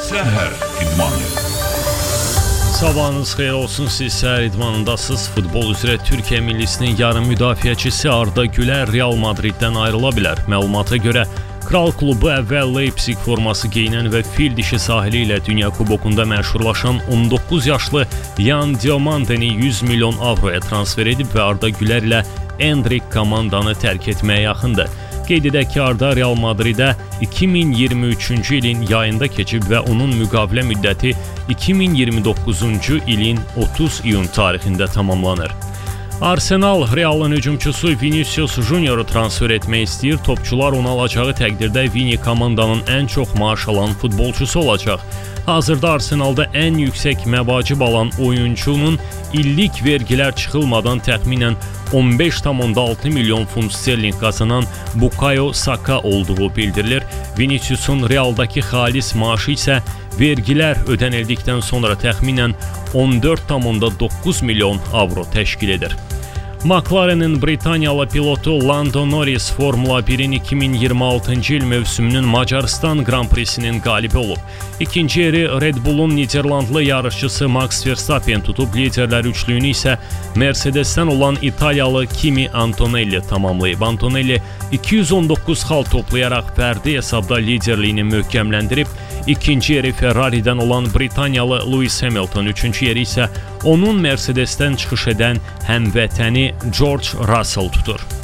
Səhər idmanı. Sabahınız xeyir olsun, siz səhər idmanındasınız. Futbol üzrə Türkiyə millisinin yarım müdafiəçisi Arda Güler Real Madriddən ayrıla bilər. Məlumata görə Kral klubu əvvəl Leipzig forması geyinən və fil dişi sahili ilə Dünya Kubokunda məşhurlaşan 19 yaşlı Yan Diomandeni 100 milyon avroya transfer edib və Arda Güler ilə Endrik komandanı tərk etməyə yaxındır. Qeyd edək ki, Arda Real Madridə 2023-cü ilin yayında keçib və onun müqavilə müddəti 2029-cu ilin 30 iyun tarixində tamamlanır. Arsenal Real'ın hücumçusu Vinicius Junior'u transfer etmək istəyir. Topçular onu alacağı təqdirdə Vini komandanın ən çox maaş alan futbolçusu olacaq. Hazırda Arsenalda ən yüksək məvacib alan oyuncunun illik vergilər çıxılmadan təxminən 15,6 milyon funt sterling qazanan Bukayo Saka olduğu bildirilir. Vinicius'un Real'daki xalis maaşı isə vergilər ödənildikdən sonra təxminən 14,9 milyon avro təşkil edir. McLaren'in Britaniyalı pilotu Lando Norris Formula 1'in 2026-cı il mövsümünün Macaristan Grand Prix'sinin qalibi olub. İkinci yeri Red Bull'un Niderlandlı yarışçısı Max Verstappen tutub, liderlər üçlüyünü isə Mercedes'ten olan İtalyalı Kimi Antonelli tamamlayıb. Antonelli 219 xal toplayaraq fərdi hesabda liderliyini möhkəmləndirib. İkinci yeri Ferrari'dən olan Britaniyalı Lewis Hamilton, üçüncü yeri isə onun Mercedes'ten çıxış edən həmvətəni George Russell tutur.